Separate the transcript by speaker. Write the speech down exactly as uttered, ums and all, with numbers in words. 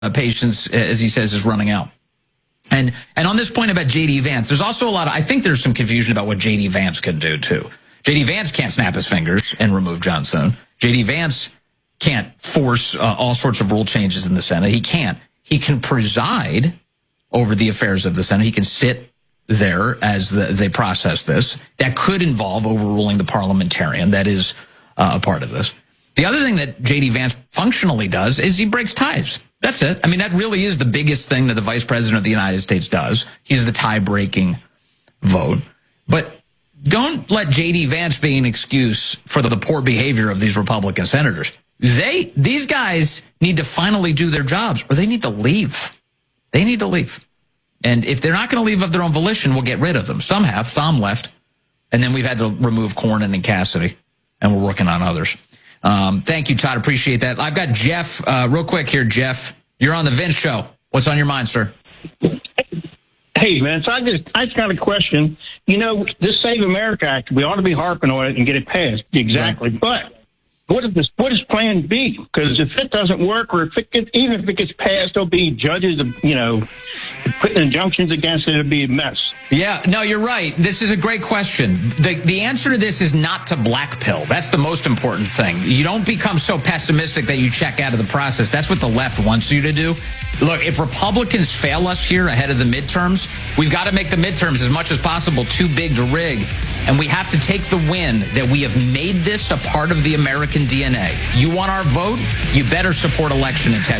Speaker 1: uh, patience, as he says, is running out. And and on this point about J D Vance, there's also a lot of, I think there's some confusion about what J D Vance can do, too. J D Vance can't snap his fingers and remove Johnstone. J D Vance can't force uh, all sorts of rule changes in the Senate. He can't. He can preside over the affairs of the Senate. He can sit there as the, they process this. That could involve overruling the parliamentarian. That is uh, a part of this. The other thing that J D Vance functionally does is he breaks ties. That's it. I mean, that really is the biggest thing that the vice president of the United States does. He's the tie-breaking vote. But don't let J D Vance be an excuse for the, the poor behavior of these Republican senators. They, these guys need to finally do their jobs, or they need to leave. They need to leave. And if they're not going to leave of their own volition, we'll get rid of them. Some have. Thom left. And then we've had to remove Cornyn and Cassidy. And we're working on others. Um, thank you, Todd. Appreciate that. I've got Jeff, uh, real quick here, Jeff. You're on the Vince Show. What's on your mind, sir?
Speaker 2: Hey, man, so I just, I just got a question. You know, this Save America Act, we ought to be harping on it and get it passed. Exactly. Right. But what is this, what is plan B? Because if it doesn't work, or if it gets, even if it gets passed, there'll be judges, you know, putting injunctions against it. It'll be a mess.
Speaker 1: Yeah, no, you're right. This is a great question. The the answer to this is not to black pill. That's the most important thing. You don't become so pessimistic that you check out of the process. That's what the left wants you to do. Look, if Republicans fail us here ahead of the midterms, we've got to make the midterms as much as possible too big to rig. And we have to take the win that we have made this a part of the American D N A. You want our vote? You better support election integrity.